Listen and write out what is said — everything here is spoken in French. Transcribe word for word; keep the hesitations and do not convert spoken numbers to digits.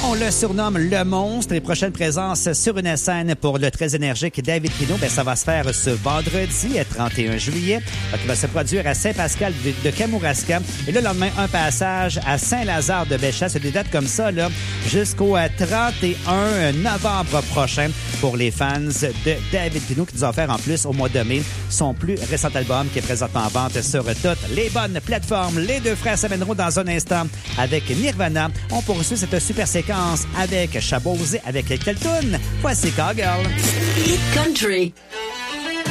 On le surnomme le monstre. Les prochaines présences sur une scène pour le très énergique David Pino, ben, ça va se faire ce vendredi, trente et un juillet. Donc, il va se produire à Saint-Pascal de, de Kamouraska. Et le lendemain, un passage à Saint-Lazare de Bellechasse. C'est des dates comme ça, là, jusqu'au trente et un novembre prochain pour les fans de David Pino qui nous a offert en plus au mois de mai son plus récent album qui est présentement en vente sur toutes les bonnes plateformes. Les deux frères s'amèneront dans un instant avec Nirvana. On poursuit cette super séquence avec Chabosé avec quelle toune? Voici Cowgirl. Hit Country.